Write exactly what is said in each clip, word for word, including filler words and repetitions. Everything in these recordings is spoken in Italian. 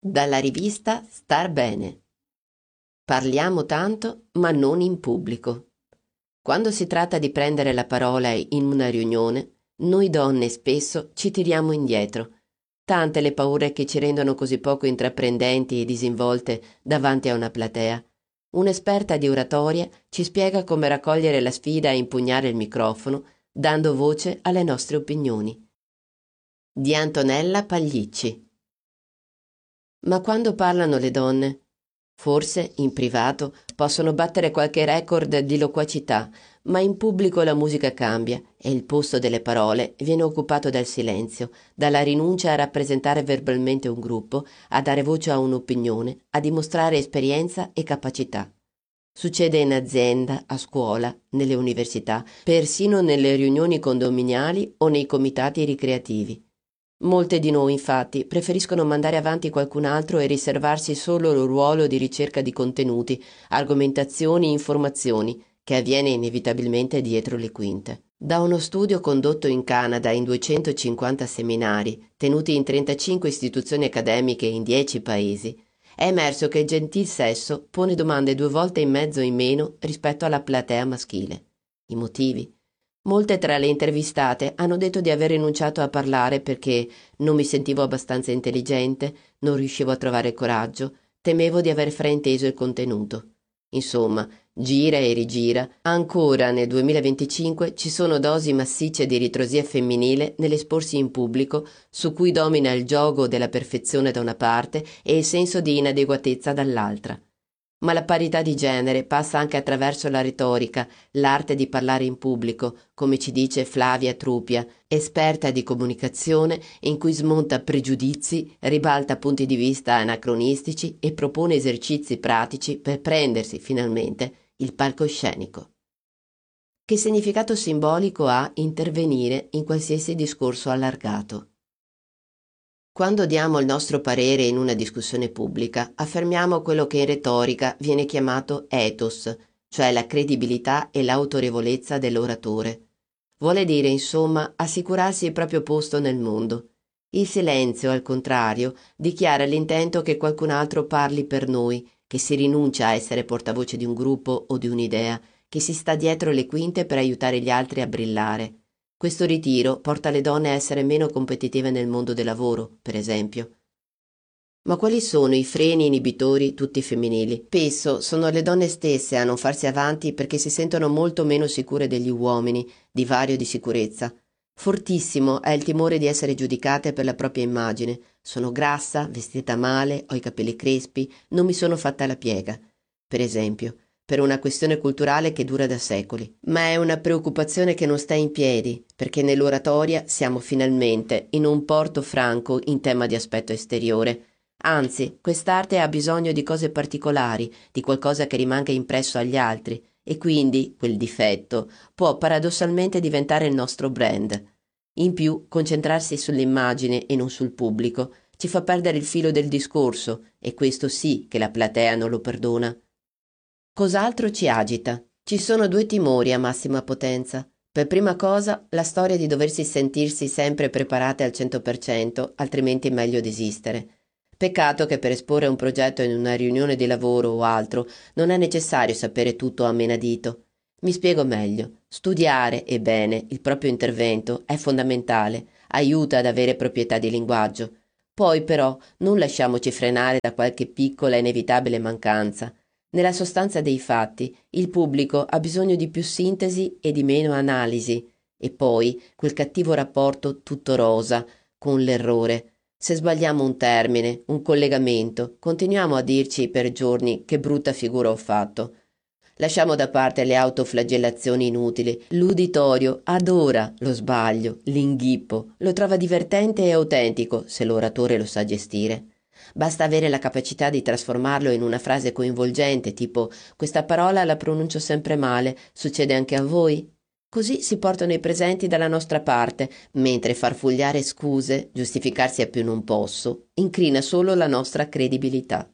Dalla rivista Star Bene. Parliamo tanto, ma non in pubblico. Quando si tratta di prendere la parola in una riunione, noi donne spesso ci tiriamo indietro. Tante le paure che ci rendono così poco intraprendenti e disinvolte davanti a una platea. Un'esperta di oratoria ci spiega come raccogliere la sfida e impugnare il microfono, dando voce alle nostre opinioni. Di Antonella Pagliicci. Ma quando parlano le donne? Forse, in privato, possono battere qualche record di loquacità, ma in pubblico la musica cambia e il posto delle parole viene occupato dal silenzio, dalla rinuncia a rappresentare verbalmente un gruppo, a dare voce a un'opinione, a dimostrare esperienza e capacità. Succede in azienda, a scuola, nelle università, persino nelle riunioni condominiali o nei comitati ricreativi. Molte di noi, infatti, preferiscono mandare avanti qualcun altro e riservarsi solo il ruolo di ricerca di contenuti, argomentazioni e informazioni, che avviene inevitabilmente dietro le quinte. Da uno studio condotto in Canada in duecentocinquanta seminari, tenuti in trentacinque istituzioni accademiche in dieci paesi, è emerso che il gentil sesso pone domande due volte e mezzo in meno rispetto alla platea maschile. I motivi? Molte tra le intervistate hanno detto di aver rinunciato a parlare perché non mi sentivo abbastanza intelligente, non riuscivo a trovare coraggio, temevo di aver frainteso il contenuto. Insomma, gira e rigira, ancora nel duemilaventicinque ci sono dosi massicce di ritrosia femminile nell'esporsi in pubblico, su cui domina il giogo della perfezione da una parte e il senso di inadeguatezza dall'altra. Ma la parità di genere passa anche attraverso la retorica, l'arte di parlare in pubblico, come ci dice Flavia Trupia, esperta di comunicazione in cui smonta pregiudizi, ribalta punti di vista anacronistici e propone esercizi pratici per prendersi finalmente il palcoscenico. Che significato simbolico ha intervenire in qualsiasi discorso allargato? Quando diamo il nostro parere in una discussione pubblica, affermiamo quello che in retorica viene chiamato ethos, cioè la credibilità e l'autorevolezza dell'oratore. Vuole dire, insomma, assicurarsi il proprio posto nel mondo. Il silenzio, al contrario, dichiara l'intento che qualcun altro parli per noi, che si rinuncia a essere portavoce di un gruppo o di un'idea, che si sta dietro le quinte per aiutare gli altri a brillare. Questo ritiro porta le donne a essere meno competitive nel mondo del lavoro, per esempio. Ma quali sono i freni inibitori tutti femminili? Spesso sono le donne stesse a non farsi avanti perché si sentono molto meno sicure degli uomini, divario di sicurezza. Fortissimo è il timore di essere giudicate per la propria immagine. Sono grassa, vestita male, ho i capelli crespi, non mi sono fatta la piega. Per esempio, per una questione culturale che dura da secoli. Ma è una preoccupazione che non sta in piedi, perché nell'oratoria siamo finalmente in un porto franco in tema di aspetto esteriore. Anzi, quest'arte ha bisogno di cose particolari, di qualcosa che rimanga impresso agli altri, e quindi quel difetto può paradossalmente diventare il nostro brand. In più, concentrarsi sull'immagine e non sul pubblico ci fa perdere il filo del discorso, e questo sì che la platea non lo perdona. Cos'altro ci agita? Ci sono due timori a massima potenza. Per prima cosa, la storia di doversi sentirsi sempre preparate al cento per cento, altrimenti è meglio desistere. Peccato che per esporre un progetto in una riunione di lavoro o altro non è necessario sapere tutto a menadito. Mi spiego meglio. Studiare, e bene, il proprio intervento è fondamentale, aiuta ad avere proprietà di linguaggio. Poi però non lasciamoci frenare da qualche piccola e inevitabile mancanza. Nella sostanza dei fatti, il pubblico ha bisogno di più sintesi e di meno analisi. E poi quel cattivo rapporto tutto rosa con l'errore. Se sbagliamo un termine, un collegamento, continuiamo a dirci per giorni che brutta figura ho fatto. Lasciamo da parte le autoflagellazioni inutili. L'uditorio adora lo sbaglio, l'inghippo, lo trova divertente e autentico se l'oratore lo sa gestire. Basta avere la capacità di trasformarlo in una frase coinvolgente, tipo «Questa parola la pronuncio sempre male, succede anche a voi?» Così si portano i presenti dalla nostra parte, mentre farfugliare scuse, giustificarsi a più non posso, incrina solo la nostra credibilità.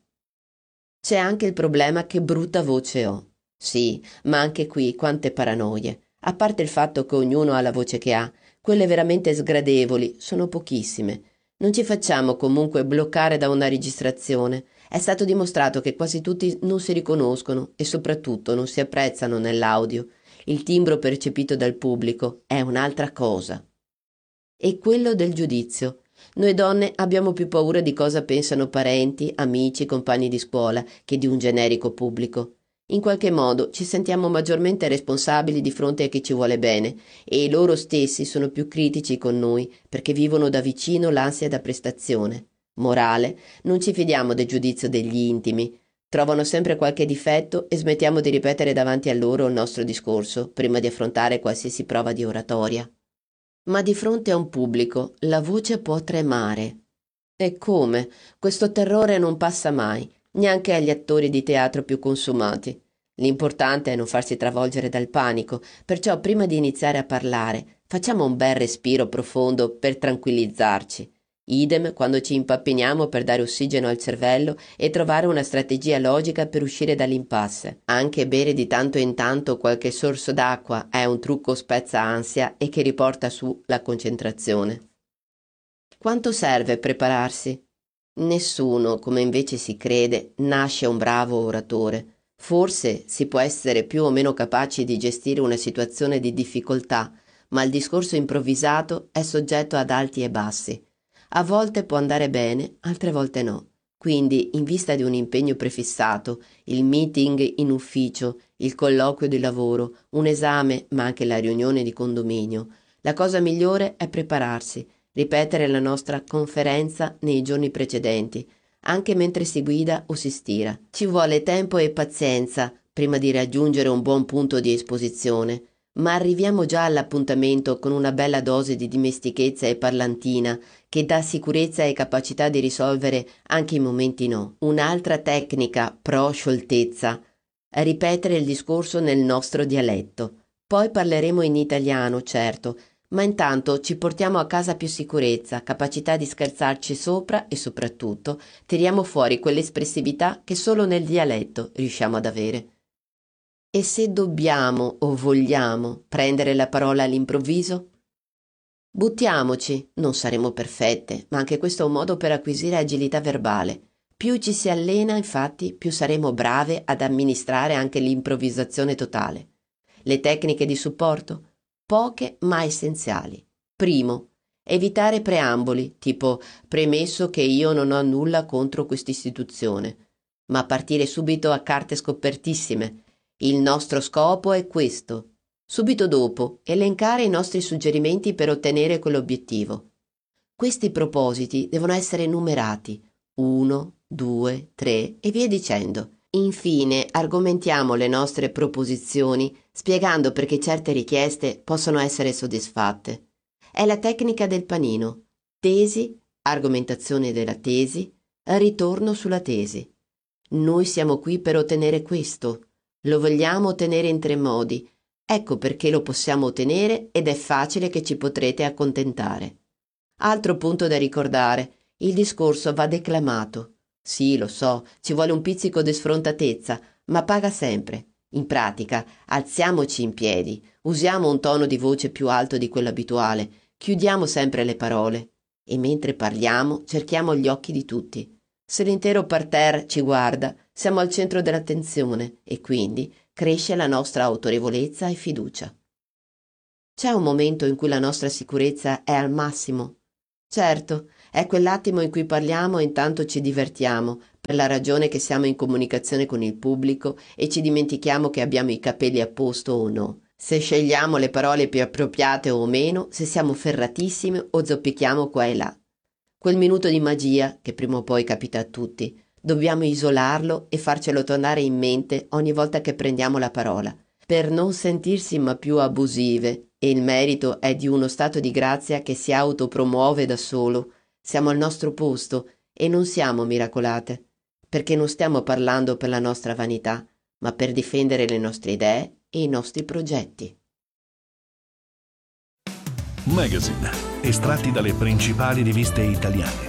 C'è anche il problema che brutta voce ho. Sì, ma anche qui quante paranoie. A parte il fatto che ognuno ha la voce che ha, quelle veramente sgradevoli sono pochissime. Non ci facciamo comunque bloccare da una registrazione. È stato dimostrato che quasi tutti non si riconoscono e soprattutto non si apprezzano nell'audio. Il timbro percepito dal pubblico è un'altra cosa. E quello del giudizio. Noi donne abbiamo più paura di cosa pensano parenti, amici, compagni di scuola che di un generico pubblico. In qualche modo ci sentiamo maggiormente responsabili di fronte a chi ci vuole bene e loro stessi sono più critici con noi perché vivono da vicino l'ansia da prestazione. Morale, non ci fidiamo del giudizio degli intimi. Trovano sempre qualche difetto e smettiamo di ripetere davanti a loro il nostro discorso prima di affrontare qualsiasi prova di oratoria. Ma di fronte a un pubblico la voce può tremare. E come? Questo terrore non passa mai, neanche agli attori di teatro più consumati. L'importante è non farsi travolgere dal panico, perciò prima di iniziare a parlare facciamo un bel respiro profondo per tranquillizzarci. Idem quando ci impappiniamo per dare ossigeno al cervello e trovare una strategia logica per uscire dall'impasse. Anche bere di tanto in tanto qualche sorso d'acqua è un trucco spezza ansia e che riporta su la concentrazione. Quanto serve prepararsi? Nessuno, come invece si crede, nasce un bravo oratore. Forse si può essere più o meno capaci di gestire una situazione di difficoltà, ma il discorso improvvisato è soggetto ad alti e bassi. A volte può andare bene, altre volte no. Quindi, in vista di un impegno prefissato, il meeting in ufficio, il colloquio di lavoro, un esame, ma anche la riunione di condominio, la cosa migliore è prepararsi, ripetere la nostra conferenza nei giorni precedenti, anche mentre si guida o si stira. Ci vuole tempo e pazienza prima di raggiungere un buon punto di esposizione, ma arriviamo già all'appuntamento con una bella dose di dimestichezza e parlantina che dà sicurezza e capacità di risolvere anche i momenti no. Un'altra tecnica pro scioltezza è ripetere il discorso nel nostro dialetto. Poi parleremo in italiano, certo, ma intanto ci portiamo a casa più sicurezza, capacità di scherzarci sopra e soprattutto tiriamo fuori quell'espressività che solo nel dialetto riusciamo ad avere. E se dobbiamo o vogliamo prendere la parola all'improvviso? Buttiamoci, non saremo perfette, ma anche questo è un modo per acquisire agilità verbale. Più ci si allena, infatti, più saremo brave ad amministrare anche l'improvvisazione totale. Le tecniche di supporto? Poche ma essenziali. Primo, evitare preamboli, tipo premesso che io non ho nulla contro quest'istituzione, ma partire subito a carte scopertissime. Il nostro scopo è questo. Subito dopo, elencare i nostri suggerimenti per ottenere quell'obiettivo. Questi propositi devono essere numerati, uno, due, tre e via dicendo. Infine, argomentiamo le nostre proposizioni spiegando perché certe richieste possono essere soddisfatte. È la tecnica del panino. Tesi, argomentazione della tesi, ritorno sulla tesi. Noi siamo qui per ottenere questo. Lo vogliamo ottenere in tre modi. Ecco perché lo possiamo ottenere ed è facile che ci potrete accontentare. Altro punto da ricordare, il discorso va declamato. Sì, lo so, ci vuole un pizzico di sfrontatezza, ma paga sempre. In pratica, alziamoci in piedi, usiamo un tono di voce più alto di quello abituale, chiudiamo sempre le parole e mentre parliamo cerchiamo gli occhi di tutti. Se l'intero parterre ci guarda, siamo al centro dell'attenzione e quindi cresce la nostra autorevolezza e fiducia. C'è un momento in cui la nostra sicurezza è al massimo? Certo, è quell'attimo in cui parliamo e intanto ci divertiamo, per la ragione che siamo in comunicazione con il pubblico e ci dimentichiamo che abbiamo i capelli a posto o no, se scegliamo le parole più appropriate o meno, se siamo ferratissimi o zoppichiamo qua e là. Quel minuto di magia, che prima o poi capita a tutti, dobbiamo isolarlo e farcelo tornare in mente ogni volta che prendiamo la parola, per non sentirsi ma più abusive, e il merito è di uno stato di grazia che si autopromuove da solo. Siamo al nostro posto e non siamo miracolate, perché non stiamo parlando per la nostra vanità, ma per difendere le nostre idee e i nostri progetti. Magazine, estratti dalle principali riviste italiane.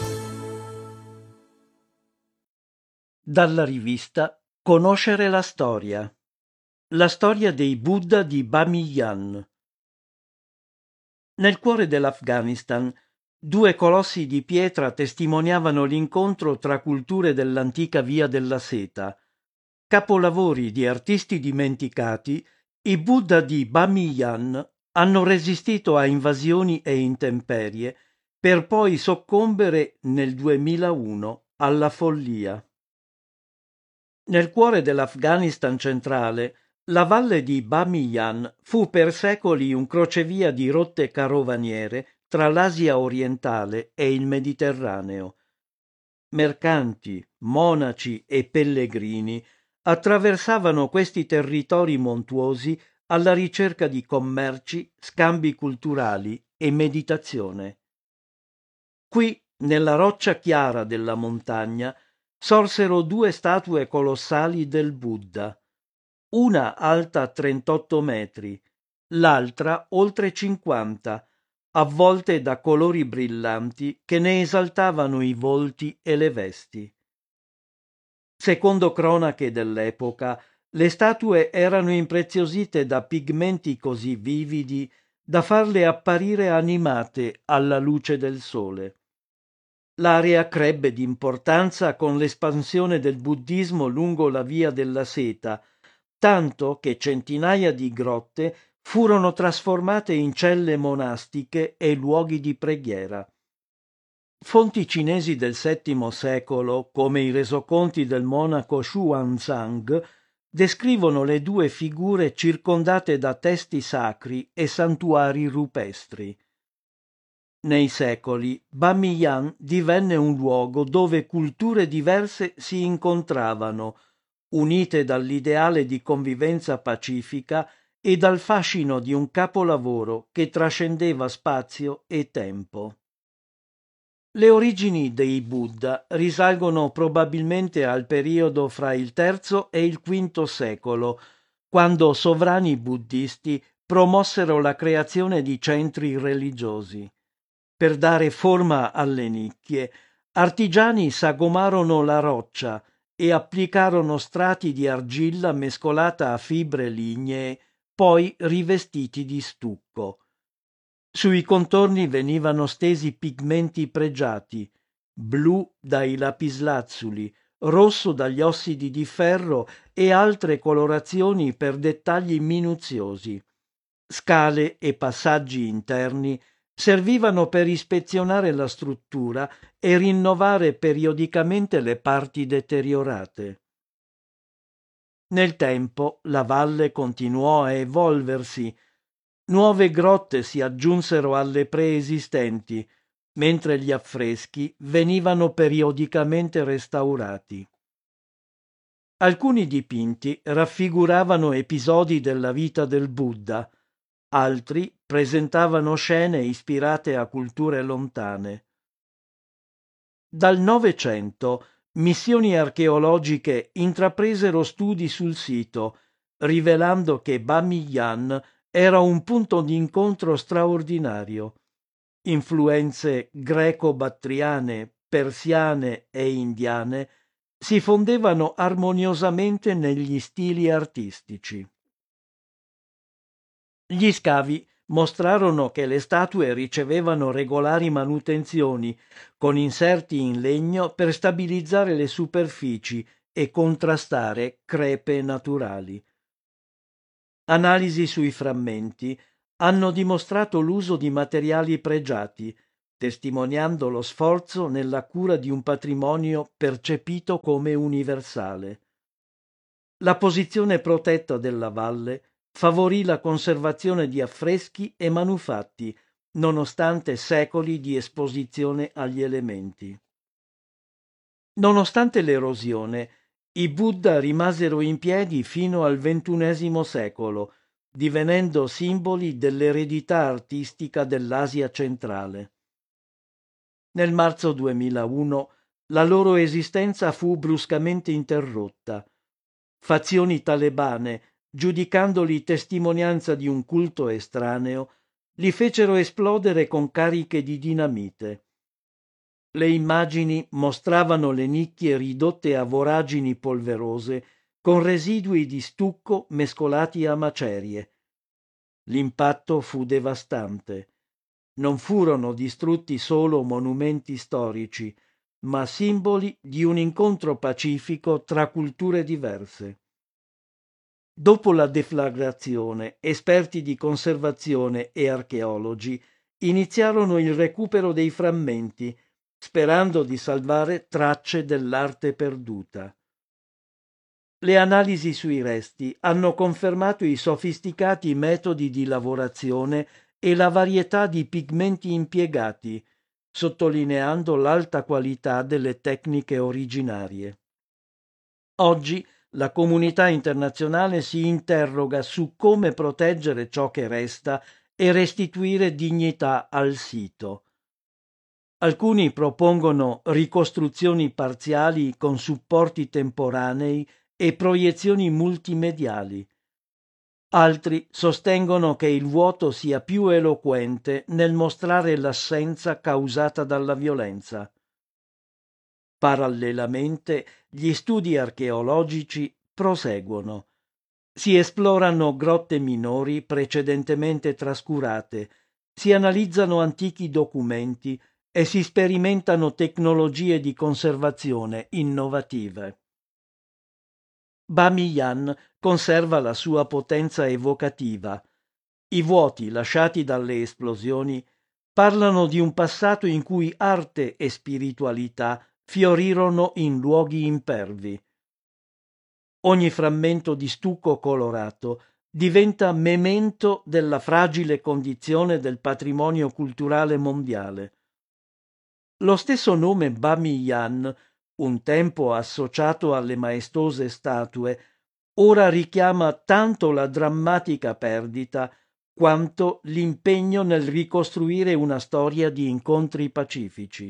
Dalla rivista Conoscere la storia. La storia dei Buddha di Bamiyan. Nel cuore dell'Afghanistan, Due colossi di pietra testimoniavano l'incontro tra culture dell'antica Via della Seta. Capolavori di artisti dimenticati, i Buddha di Bamiyan hanno resistito a invasioni e intemperie per poi soccombere nel duemilauno alla follia. Nel cuore dell'Afghanistan centrale, la valle di Bamiyan fu per secoli un crocevia di rotte carovaniere tra l'Asia orientale e il Mediterraneo. Mercanti, monaci e pellegrini attraversavano questi territori montuosi alla ricerca di commerci, scambi culturali e meditazione. Qui, nella roccia chiara della montagna, sorsero due statue colossali del Buddha, una alta trentotto metri, l'altra oltre cinquanta, avvolte da colori brillanti che ne esaltavano i volti e le vesti. Secondo cronache dell'epoca, le statue erano impreziosite da pigmenti così vividi da farle apparire animate alla luce del sole. L'area crebbe d'importanza con l'espansione del buddismo lungo la via della seta, tanto che centinaia di grotte furono trasformate in celle monastiche e luoghi di preghiera. Fonti cinesi del settimo secolo, come i resoconti del monaco Xuanzang, descrivono le due figure circondate da testi sacri e santuari rupestri. Nei secoli, Bamiyan divenne un luogo dove culture diverse si incontravano, unite dall'ideale di convivenza pacifica e dal fascino di un capolavoro che trascendeva spazio e tempo. Le origini dei Buddha risalgono probabilmente al periodo fra il terzo e il quinto secolo, quando sovrani buddisti promossero la creazione di centri religiosi. Per dare forma alle nicchie, artigiani sagomarono la roccia e applicarono strati di argilla mescolata a fibre lignee, poi rivestiti di stucco. Sui contorni venivano stesi pigmenti pregiati, blu dai lapislazzuli, rosso dagli ossidi di ferro e altre colorazioni per dettagli minuziosi. Scale e passaggi interni servivano per ispezionare la struttura e rinnovare periodicamente le parti deteriorate. Nel tempo la valle continuò a evolversi. Nuove grotte si aggiunsero alle preesistenti, mentre gli affreschi venivano periodicamente restaurati. Alcuni dipinti raffiguravano episodi della vita del Buddha, altri presentavano scene ispirate a culture lontane. Dal Novecento missioni archeologiche intrapresero studi sul sito, rivelando che Bamiyan era un punto d'incontro straordinario. Influenze greco-battriane, persiane e indiane si fondevano armoniosamente negli stili artistici. Gli scavi mostrarono che le statue ricevevano regolari manutenzioni, con inserti in legno per stabilizzare le superfici e contrastare crepe naturali. Analisi sui frammenti hanno dimostrato l'uso di materiali pregiati, testimoniando lo sforzo nella cura di un patrimonio percepito come universale. La posizione protetta della valle favorì la conservazione di affreschi e manufatti, nonostante secoli di esposizione agli elementi. Nonostante l'erosione, i Buddha rimasero in piedi fino al ventunesimo secolo, divenendo simboli dell'eredità artistica dell'Asia centrale. Nel marzo duemilauno la loro esistenza fu bruscamente interrotta. Fazioni talebane, giudicandoli testimonianza di un culto estraneo, li fecero esplodere con cariche di dinamite. Le immagini mostravano le nicchie ridotte a voragini polverose con residui di stucco mescolati a macerie. L'impatto fu devastante. non furono distrutti solo monumenti storici, ma simboli di un incontro pacifico tra culture diverse. Dopo la deflagrazione, esperti di conservazione e archeologi iniziarono il recupero dei frammenti, sperando di salvare tracce dell'arte perduta. Le analisi sui resti hanno confermato i sofisticati metodi di lavorazione e la varietà di pigmenti impiegati, sottolineando l'alta qualità delle tecniche originarie. Oggi la comunità internazionale si interroga su come proteggere ciò che resta e restituire dignità al sito. Alcuni propongono ricostruzioni parziali con supporti temporanei e proiezioni multimediali. Altri sostengono che il vuoto sia più eloquente nel mostrare l'assenza causata dalla violenza. Parallelamente, gli studi archeologici proseguono. Si esplorano grotte minori precedentemente trascurate, si analizzano antichi documenti e si sperimentano tecnologie di conservazione innovative. Bamiyan conserva la sua potenza evocativa. I vuoti lasciati dalle esplosioni parlano di un passato in cui arte e spiritualità fiorirono in luoghi impervi. Ogni frammento di stucco colorato diventa memento della fragile condizione del patrimonio culturale mondiale. Lo stesso nome Bamiyan, un tempo associato alle maestose statue, ora richiama tanto la drammatica perdita quanto l'impegno nel ricostruire una storia di incontri pacifici.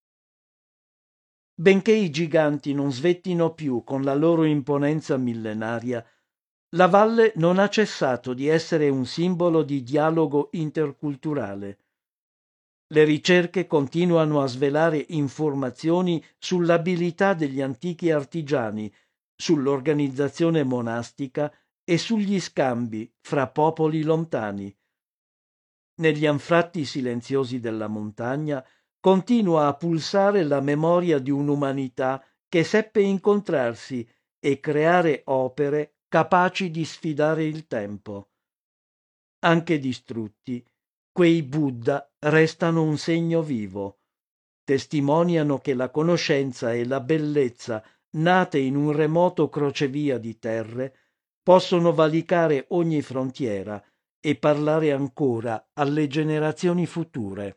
Benché i giganti non svettino più con la loro imponenza millenaria, la valle non ha cessato di essere un simbolo di dialogo interculturale. Le ricerche continuano a svelare informazioni sull'abilità degli antichi artigiani, sull'organizzazione monastica e sugli scambi fra popoli lontani. Negli anfratti silenziosi della montagna continua a pulsare la memoria di un'umanità che seppe incontrarsi e creare opere capaci di sfidare il tempo. Anche distrutti, quei Buddha restano un segno vivo, testimoniano che la conoscenza e la bellezza nate in un remoto crocevia di terre possono valicare ogni frontiera e parlare ancora alle generazioni future.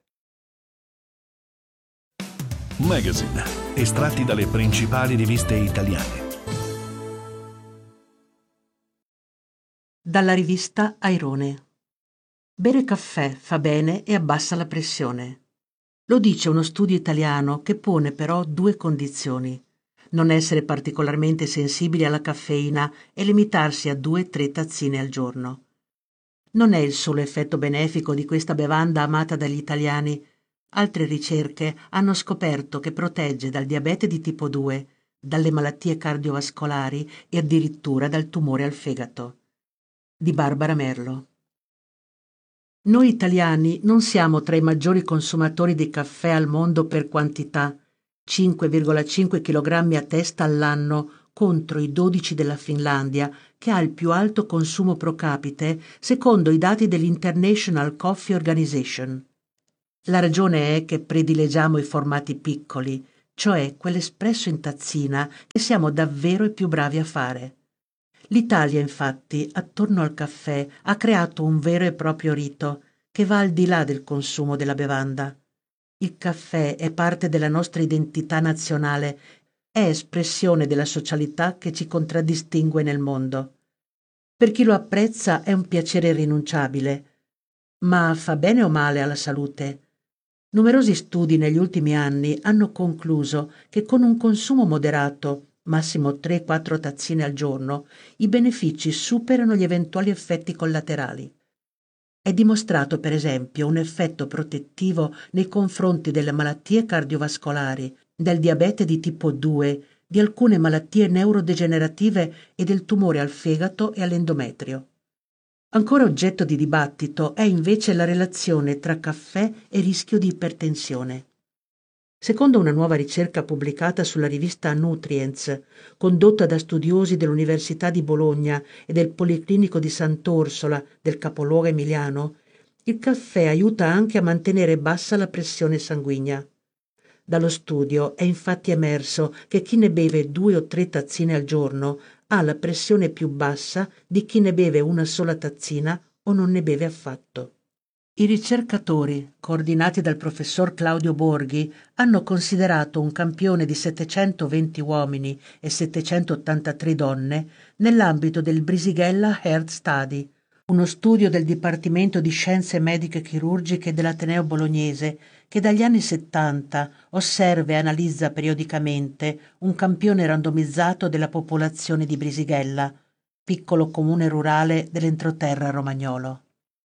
Magazine, estratti dalle principali riviste italiane. Dalla rivista Airone. Bere caffè fa bene e abbassa la pressione. Lo dice uno studio italiano che pone però due condizioni: non essere particolarmente sensibili alla caffeina e limitarsi a due o tre tazzine al giorno. Non è il solo effetto benefico di questa bevanda amata dagli italiani. Altre ricerche hanno scoperto che protegge dal diabete di tipo due, dalle malattie cardiovascolari e addirittura dal tumore al fegato. Di Barbara Merlo. Noi italiani non siamo tra i maggiori consumatori di caffè al mondo per quantità, cinque virgola cinque chilogrammi a testa all'anno contro i dodici della Finlandia, che ha il più alto consumo pro capite secondo i dati dell'International Coffee Organization. La ragione è che predilegiamo i formati piccoli, cioè quell'espresso in tazzina che siamo davvero i più bravi a fare. L'Italia, infatti, attorno al caffè ha creato un vero e proprio rito che va al di là del consumo della bevanda. Il caffè è parte della nostra identità nazionale, è espressione della socialità che ci contraddistingue nel mondo. Per chi lo apprezza è un piacere irrinunciabile, ma fa bene o male alla salute? Numerosi studi negli ultimi anni hanno concluso che con un consumo moderato, massimo tre quattro tazzine al giorno, i benefici superano gli eventuali effetti collaterali. È dimostrato, per esempio, un effetto protettivo nei confronti delle malattie cardiovascolari, del diabete di tipo due, di alcune malattie neurodegenerative e del tumore al fegato e all'endometrio. Ancora oggetto di dibattito è invece la relazione tra caffè e rischio di ipertensione. Secondo una nuova ricerca pubblicata sulla rivista Nutrients, condotta da studiosi dell'Università di Bologna e del Policlinico di Sant'Orsola del capoluogo emiliano, il caffè aiuta anche a mantenere bassa la pressione sanguigna. Dallo studio è infatti emerso che chi ne beve due o tre tazzine al giorno ha la pressione più bassa di chi ne beve una sola tazzina o non ne beve affatto. I ricercatori, coordinati dal professor Claudio Borghi, hanno considerato un campione di settecentoventi uomini e settecentottantatré donne nell'ambito del Brisighella Heart Study, uno studio del Dipartimento di Scienze Mediche Chirurgiche dell'Ateneo Bolognese che dagli anni settanta osserva e analizza periodicamente un campione randomizzato della popolazione di Brisighella, piccolo comune rurale dell'entroterra romagnolo.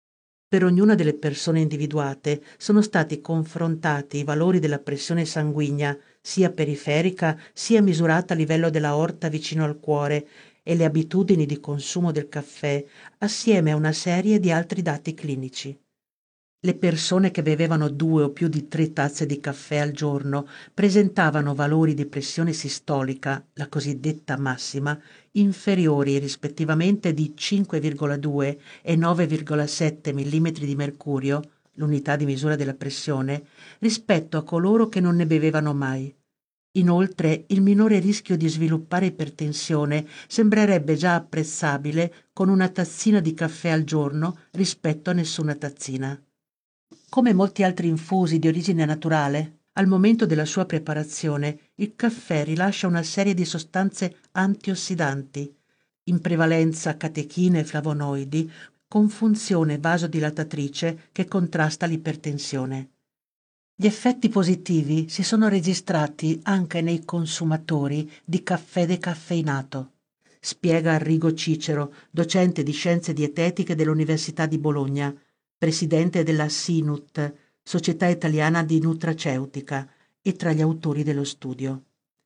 Per ognuna delle persone individuate sono stati confrontati i valori della pressione sanguigna, sia periferica sia misurata a livello dell'aorta vicino al cuore, e le abitudini di consumo del caffè, assieme a una serie di altri dati clinici. Le persone che bevevano due o più di tre tazze di caffè al giorno presentavano valori di pressione sistolica, la cosiddetta massima, inferiori rispettivamente di cinque virgola due e nove virgola sette millimetri di mercurio, l'unità di misura della pressione, rispetto a coloro che non ne bevevano mai. Inoltre, il minore rischio di sviluppare ipertensione sembrerebbe già apprezzabile con una tazzina di caffè al giorno rispetto a nessuna tazzina. Come molti altri infusi di origine naturale, al momento della sua preparazione il caffè rilascia una serie di sostanze antiossidanti, in prevalenza catechine e flavonoidi, con funzione vasodilatatrice che contrasta l'ipertensione. Gli effetti positivi si sono registrati anche nei consumatori di caffè decaffeinato, spiega Arrigo Cicero, docente di scienze dietetiche dell'Università di Bologna, presidente della SINUT, Società Italiana di Nutraceutica, e tra gli autori dello studio.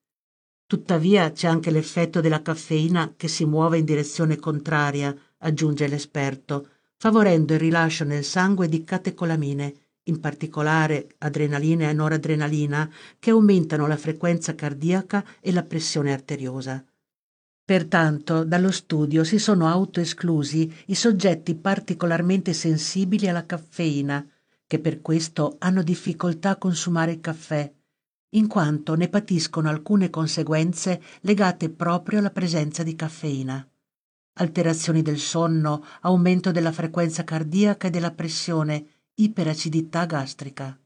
Tuttavia c'è anche l'effetto della caffeina che si muove in direzione contraria, aggiunge l'esperto, favorendo il rilascio nel sangue di catecolamine, in particolare adrenalina e noradrenalina, che aumentano la frequenza cardiaca e la pressione arteriosa. Pertanto, dallo studio si sono autoesclusi i soggetti particolarmente sensibili alla caffeina, che per questo hanno difficoltà a consumare il caffè, in quanto ne patiscono alcune conseguenze legate proprio alla presenza di caffeina. Alterazioni del sonno, aumento della frequenza cardiaca e della pressione, iperacidità gastrica.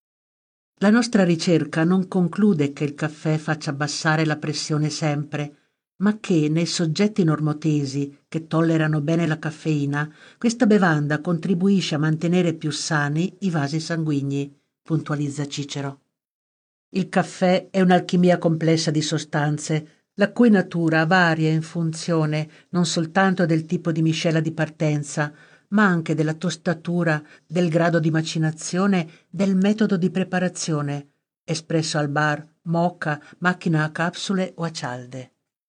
La nostra ricerca non conclude che il caffè faccia abbassare la pressione sempre, ma che nei soggetti normotesi che tollerano bene la caffeina, questa bevanda contribuisce a mantenere più sani i vasi sanguigni, puntualizza Cicero. Il caffè è un'alchimia complessa di sostanze, la cui natura varia in funzione non soltanto del tipo di miscela di partenza, ma anche della tostatura, del grado di macinazione, del metodo di preparazione, espresso al bar, moka, macchina a capsule o a cialde.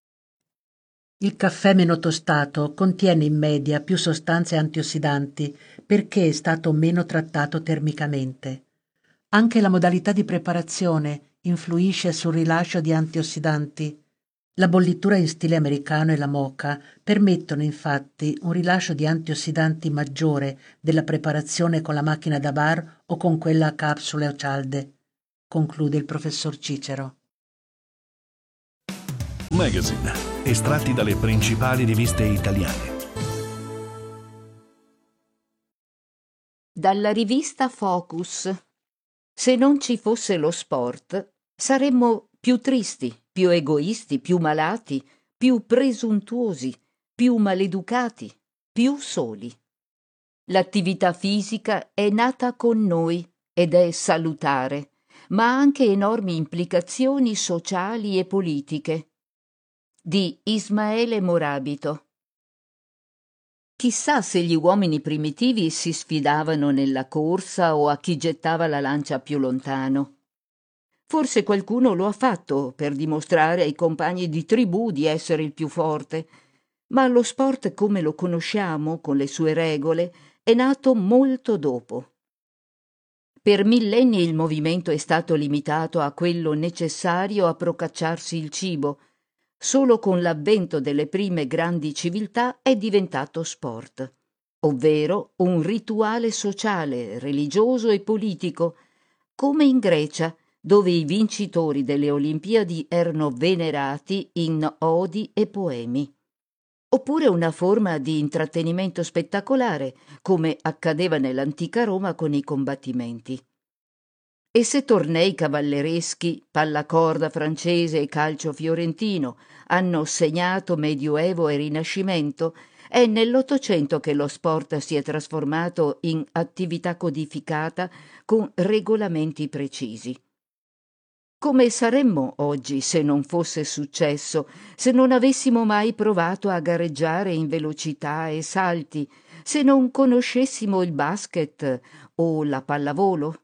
Il caffè meno tostato contiene in media più sostanze antiossidanti perché è stato meno trattato termicamente. Anche la modalità di preparazione influisce sul rilascio di antiossidanti. La bollitura in stile americano e la moka permettono infatti un rilascio di antiossidanti maggiore della preparazione con la macchina da bar o con quella a capsule o cialde, conclude il professor Cicero. Magazine, estratti dalle principali riviste italiane. Dalla rivista Focus. Se non ci fosse lo sport, saremmo più tristi, più egoisti, più malati, più presuntuosi, più maleducati, più soli. L'attività fisica è nata con noi ed è salutare, ma ha anche enormi implicazioni sociali e politiche. Di Ismaele Morabito. Chissà se gli uomini primitivi si sfidavano nella corsa o a chi gettava la lancia più lontano. Forse qualcuno lo ha fatto per dimostrare ai compagni di tribù di essere il più forte, ma lo sport come lo conosciamo, con le sue regole, è nato molto dopo. Per millenni il movimento è stato limitato a quello necessario a procacciarsi il cibo. Solo con l'avvento delle prime grandi civiltà è diventato sport, ovvero un rituale sociale, religioso e politico, come in Grecia, dove i vincitori delle Olimpiadi erano venerati in odi e poemi. Oppure una forma di intrattenimento spettacolare, come accadeva nell'antica Roma con i combattimenti. E se tornei cavallereschi, pallacorda francese e calcio fiorentino hanno segnato Medioevo e Rinascimento, è nell'Ottocento che lo sport si è trasformato in attività codificata con regolamenti precisi. Come saremmo oggi se non fosse successo, se non avessimo mai provato a gareggiare in velocità e salti, se non conoscessimo il basket o la pallavolo?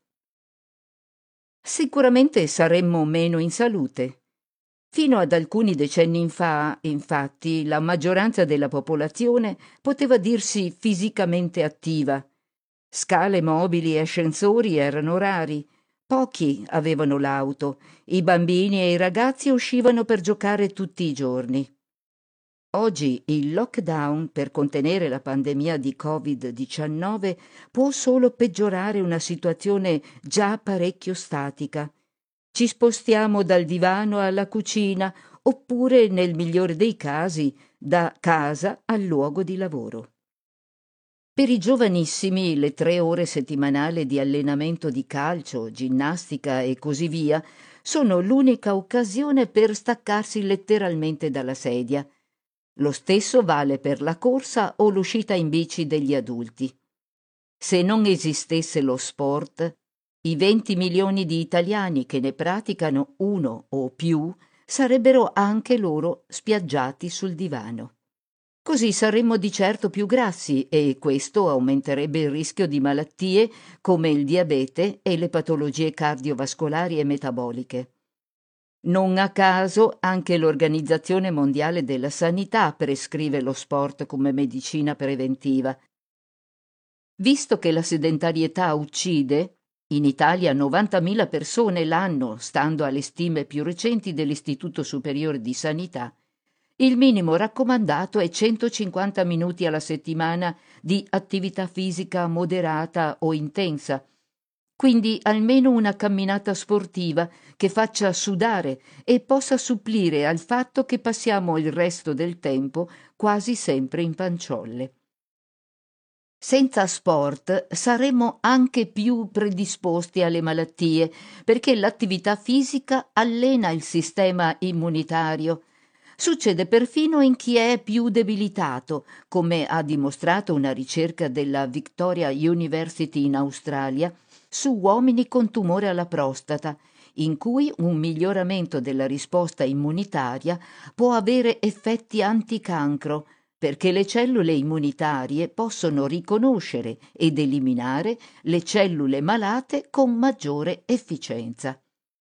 Sicuramente saremmo meno in salute. Fino ad alcuni decenni fa, infatti, la maggioranza della popolazione poteva dirsi fisicamente attiva. Scale mobili e ascensori erano rari. Pochi avevano l'auto, i bambini e i ragazzi uscivano per giocare tutti i giorni. Oggi il lockdown per contenere la pandemia di covid diciannove può solo peggiorare una situazione già parecchio statica. Ci spostiamo dal divano alla cucina oppure, nel migliore dei casi, da casa al luogo di lavoro. Per i giovanissimi le tre ore settimanali di allenamento di calcio, ginnastica e così via sono l'unica occasione per staccarsi letteralmente dalla sedia. Lo stesso vale per la corsa o l'uscita in bici degli adulti. Se non esistesse lo sport, i venti milioni di italiani che ne praticano uno o più sarebbero anche loro spiaggiati sul divano. Così saremmo di certo più grassi e questo aumenterebbe il rischio di malattie come il diabete e le patologie cardiovascolari e metaboliche. Non a caso anche l'Organizzazione Mondiale della Sanità prescrive lo sport come medicina preventiva. Visto che la sedentarietà uccide, in Italia novantamila persone l'anno, stando alle stime più recenti dell'Istituto Superiore di Sanità, il minimo raccomandato è centocinquanta minuti alla settimana di attività fisica moderata o intensa, quindi almeno una camminata sportiva che faccia sudare e possa supplire al fatto che passiamo il resto del tempo quasi sempre in panciolle. Senza sport saremmo anche più predisposti alle malattie, perché l'attività fisica allena il sistema immunitario. Succede perfino in chi è più debilitato, come ha dimostrato una ricerca della Victoria University in Australia su uomini con tumore alla prostata, in cui un miglioramento della risposta immunitaria può avere effetti anticancro, perché le cellule immunitarie possono riconoscere ed eliminare le cellule malate con maggiore efficienza.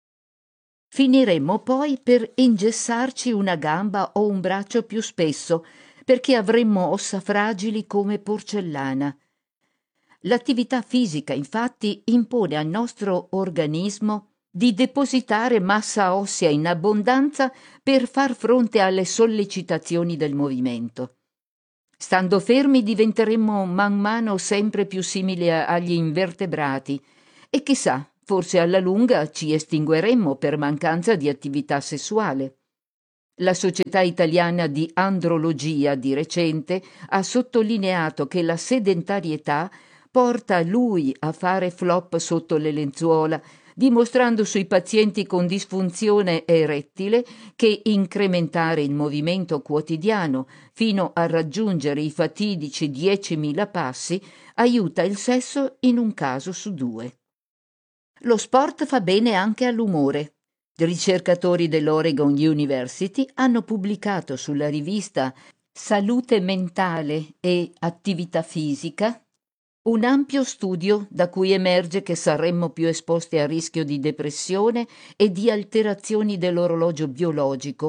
Finiremmo poi per ingessarci una gamba o un braccio più spesso, perché avremmo ossa fragili come porcellana. L'attività fisica, infatti, impone al nostro organismo di depositare massa ossea in abbondanza per far fronte alle sollecitazioni del movimento. Stando fermi diventeremmo man mano sempre più simili agli invertebrati e chissà, forse alla lunga ci estingueremmo per mancanza di attività sessuale. La Società Italiana di Andrologia di recente ha sottolineato che la sedentarietà porta lui a fare flop sotto le lenzuola, dimostrando sui pazienti con disfunzione erettile che incrementare il movimento quotidiano fino a raggiungere i fatidici diecimila passi aiuta il sesso in un caso su due. Lo sport fa bene anche all'umore. Ricercatori dell'Oregon University hanno pubblicato sulla rivista Salute mentale e attività fisica un ampio studio da cui emerge che saremmo più esposti a rischio di depressione e di alterazioni dell'orologio biologico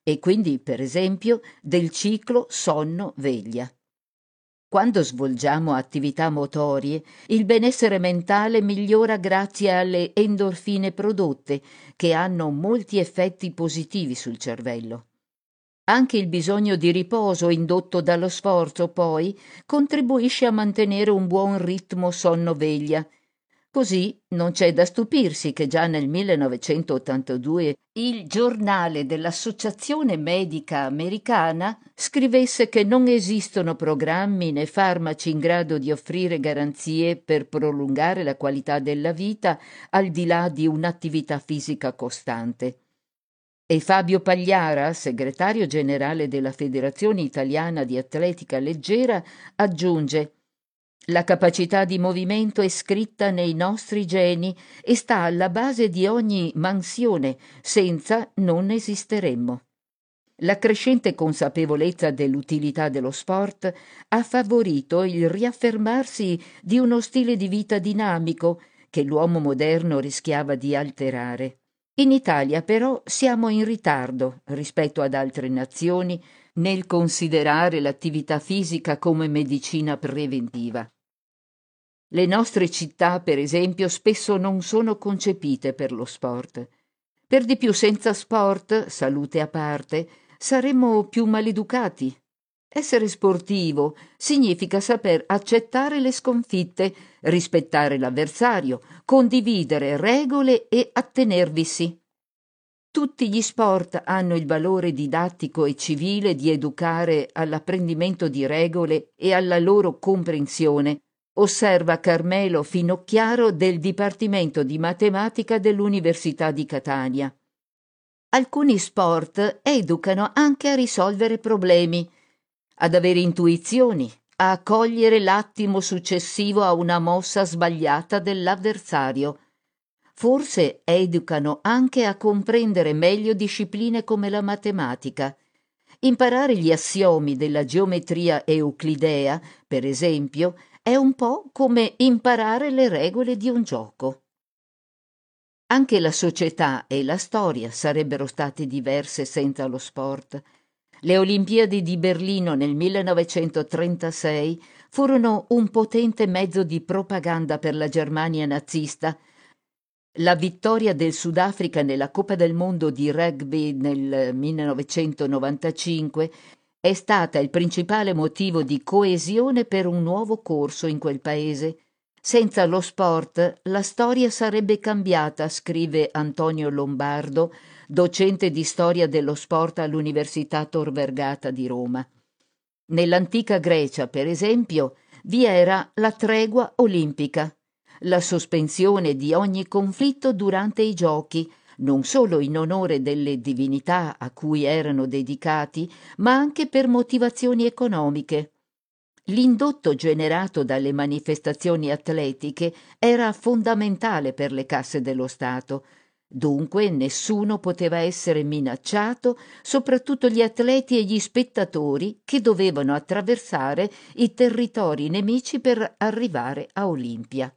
e quindi, per esempio, del ciclo sonno-veglia. Quando svolgiamo attività motorie, il benessere mentale migliora grazie alle endorfine prodotte, che hanno molti effetti positivi sul cervello. Anche il bisogno di riposo indotto dallo sforzo, poi, contribuisce a mantenere un buon ritmo sonno-veglia. Così non c'è da stupirsi che già nel millenovecentottantadue il giornale dell'Associazione Medica Americana scrivesse che non esistono programmi né farmaci in grado di offrire garanzie per prolungare la qualità della vita al di là di un'attività fisica costante. E Fabio Pagliara, segretario generale della Federazione Italiana di Atletica Leggera, aggiunge: «La capacità di movimento è scritta nei nostri geni e sta alla base di ogni mansione, senza non esisteremmo». La crescente consapevolezza dell'utilità dello sport ha favorito il riaffermarsi di uno stile di vita dinamico che l'uomo moderno rischiava di alterare. In Italia però siamo in ritardo rispetto ad altre nazioni nel considerare l'attività fisica come medicina preventiva. Le nostre città, per esempio, spesso non sono concepite per lo sport. Per di più, senza sport, salute a parte, saremmo più maleducati. Essere sportivo significa saper accettare le sconfitte, rispettare l'avversario, condividere regole e attenervisi. Tutti gli sport hanno il valore didattico e civile di educare all'apprendimento di regole e alla loro comprensione, osserva Carmelo Finocchiaro del Dipartimento di Matematica dell'Università di Catania. Alcuni sport educano anche a risolvere problemi, ad avere intuizioni, a cogliere l'attimo successivo a una mossa sbagliata dell'avversario. Forse educano anche a comprendere meglio discipline come la matematica. Imparare gli assiomi della geometria euclidea, per esempio, è un po' come imparare le regole di un gioco. Anche la società e la storia sarebbero state diverse senza lo sport. Le Olimpiadi di Berlino nel millenovecentotrentasei furono un potente mezzo di propaganda per la Germania nazista. La vittoria del Sudafrica nella Coppa del Mondo di rugby nel millenovecentonovantacinque è stata il principale motivo di coesione per un nuovo corso in quel paese. Senza lo sport la storia sarebbe cambiata, scrive Antonio Lombardo, docente di storia dello sport all'Università Tor Vergata di Roma. Nell'antica Grecia, per esempio, vi era la tregua olimpica, la sospensione di ogni conflitto durante i giochi, non solo in onore delle divinità a cui erano dedicati, ma anche per motivazioni economiche. L'indotto generato dalle manifestazioni atletiche era fondamentale per le casse dello Stato. Dunque nessuno poteva essere minacciato, soprattutto gli atleti e gli spettatori che dovevano attraversare i territori nemici per arrivare a Olimpia.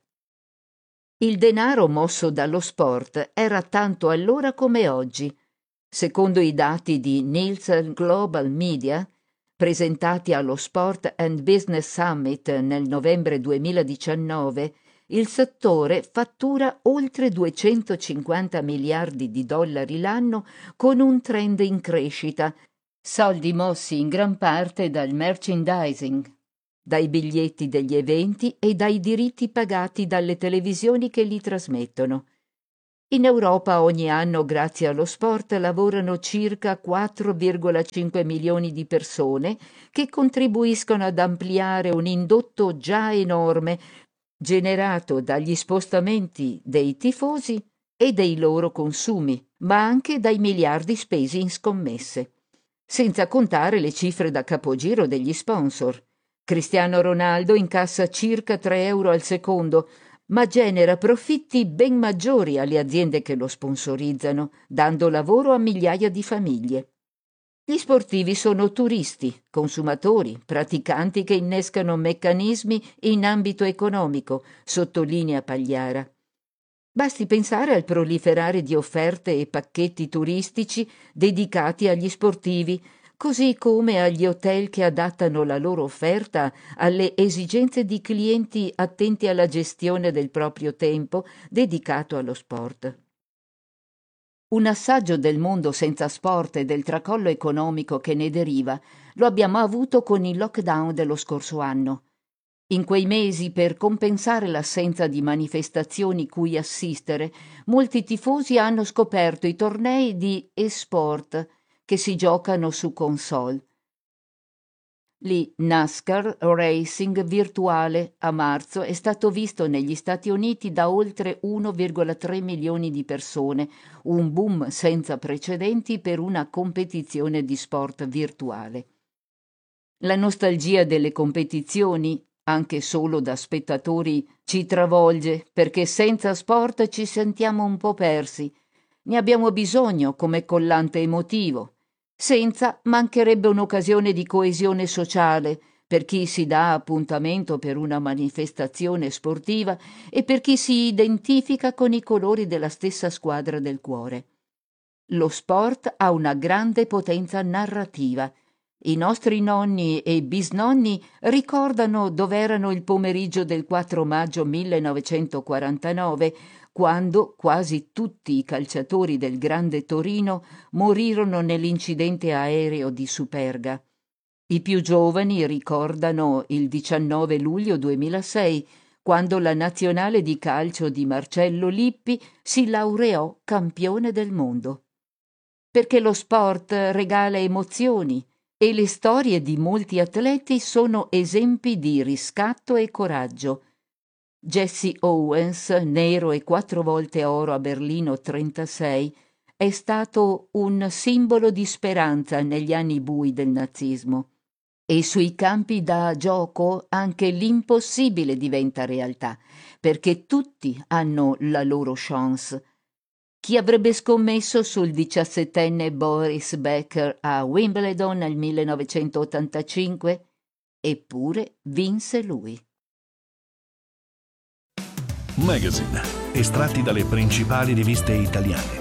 Il denaro mosso dallo sport era tanto allora come oggi. Secondo i dati di Nielsen Global Media, presentati allo Sport and Business Summit nel novembre duemiladiciannove, il settore fattura oltre duecentocinquanta miliardi di dollari l'anno con un trend in crescita, soldi mossi in gran parte dal merchandising, dai biglietti degli eventi e dai diritti pagati dalle televisioni che li trasmettono. In Europa ogni anno, grazie allo sport, lavorano circa quattro virgola cinque milioni di persone che contribuiscono ad ampliare un indotto già enorme generato dagli spostamenti dei tifosi e dei loro consumi, ma anche dai miliardi spesi in scommesse. Senza contare le cifre da capogiro degli sponsor. Cristiano Ronaldo incassa circa tre euro al secondo, ma genera profitti ben maggiori alle aziende che lo sponsorizzano, dando lavoro a migliaia di famiglie. Gli sportivi sono turisti, consumatori, praticanti che innescano meccanismi in ambito economico, sottolinea Pagliara. Basti pensare al proliferare di offerte e pacchetti turistici dedicati agli sportivi, così come agli hotel che adattano la loro offerta alle esigenze di clienti attenti alla gestione del proprio tempo dedicato allo sport. Un assaggio del mondo senza sport e del tracollo economico che ne deriva lo abbiamo avuto con il lockdown dello scorso anno. In quei mesi, per compensare l'assenza di manifestazioni cui assistere, molti tifosi hanno scoperto i tornei di e-sport che si giocano su console. Lì NASCAR Racing virtuale a marzo è stato visto negli Stati Uniti da oltre uno virgola tre milioni di persone, un boom senza precedenti per una competizione di sport virtuale. La nostalgia delle competizioni, anche solo da spettatori, ci travolge perché senza sport ci sentiamo un po' persi. Ne abbiamo bisogno come collante emotivo. Senza mancherebbe un'occasione di coesione sociale per chi si dà appuntamento per una manifestazione sportiva e per chi si identifica con i colori della stessa squadra del cuore. Lo sport ha una grande potenza narrativa. I nostri nonni e bisnonni ricordano dov'erano il pomeriggio del quattro maggio millenovecentoquarantanove, quando quasi tutti i calciatori del Grande Torino morirono nell'incidente aereo di Superga. I più giovani ricordano il diciannove luglio duemilasei, quando la nazionale di calcio di Marcello Lippi si laureò campione del mondo. Perché lo sport regala emozioni e le storie di molti atleti sono esempi di riscatto e coraggio. Jesse Owens, nero e quattro volte oro a Berlino trentasei, è stato un simbolo di speranza negli anni bui del nazismo. E sui campi da gioco anche l'impossibile diventa realtà, perché tutti hanno la loro chance. Chi avrebbe scommesso sul diciassettenne Boris Becker a Wimbledon nel millenovecentottantacinque? Eppure vinse lui. Magazine, estratti dalle principali riviste italiane.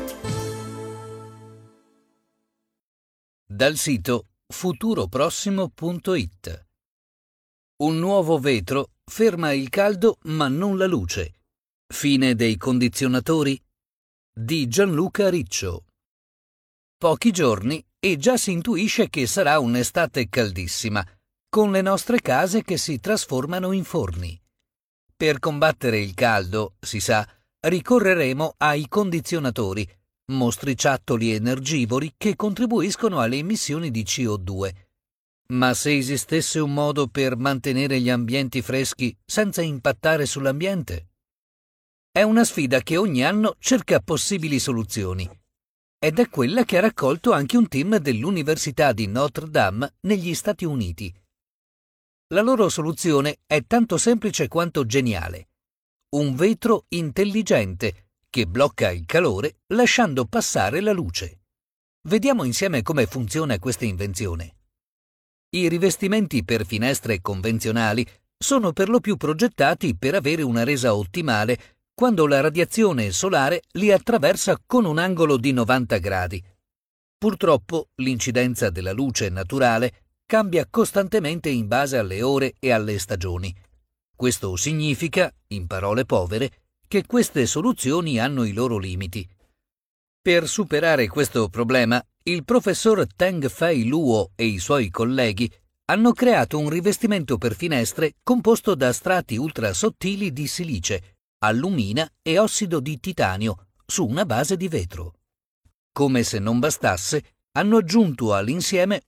Dal sito futuroprossimo punto it. Un nuovo vetro ferma il caldo ma non la luce. Fine dei condizionatori? Di Gianluca Riccio. Pochi giorni e già si intuisce che sarà un'estate caldissima, con le nostre case che si trasformano in forni. Per combattere il caldo, si sa, ricorreremo ai condizionatori, mostriciattoli energivori che contribuiscono alle emissioni di C O due. Ma se esistesse un modo per mantenere gli ambienti freschi senza impattare sull'ambiente? È una sfida che ogni anno cerca possibili soluzioni. Ed è quella che ha raccolto anche un team dell'Università di Notre Dame negli Stati Uniti. La loro soluzione è tanto semplice quanto geniale. Un vetro intelligente che blocca il calore lasciando passare la luce. Vediamo insieme come funziona questa invenzione. I rivestimenti per finestre convenzionali sono per lo più progettati per avere una resa ottimale quando la radiazione solare li attraversa con un angolo di novanta gradi. Purtroppo l'incidenza della luce naturale cambia costantemente in base alle ore e alle stagioni. Questo significa, in parole povere, che queste soluzioni hanno i loro limiti. Per superare questo problema, il professor Teng-Fei Luo e i suoi colleghi hanno creato un rivestimento per finestre composto da strati ultrasottili di silice, allumina e ossido di titanio su una base di vetro. Come se non bastasse, hanno aggiunto all'insieme